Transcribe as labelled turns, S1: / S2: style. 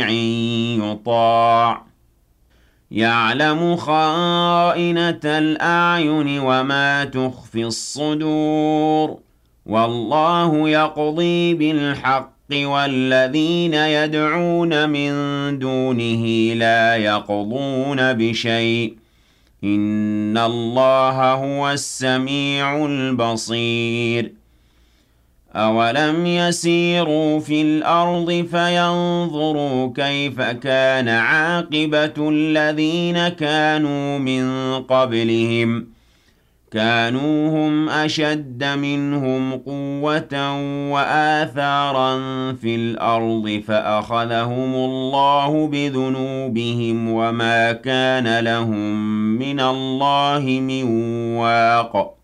S1: يطاع يعلم خائنة الأعين وما تخفي الصدور والله يقضي بالحق والذين يدعون من دونه لا يقضون بشيء إن الله هو السميع البصير أَوَلَمْ يَسِيرُوا فِي الْأَرْضِ فَيَنظُرُوا كَيْفَ كَانَ عَاقِبَةُ الَّذِينَ كَانُوا مِن قَبْلِهِمْ ۚ كَانُوا هُمْ أَشَدَّ مِنْهُمْ قُوَّةً وَآثَارًا فِي الْأَرْضِ فَأَخَذَهُمُ اللَّهُ بِذُنُوبِهِمْ وَمَا كَانَ لَهُم مِّنَ اللَّهِ مِن وَاقٍ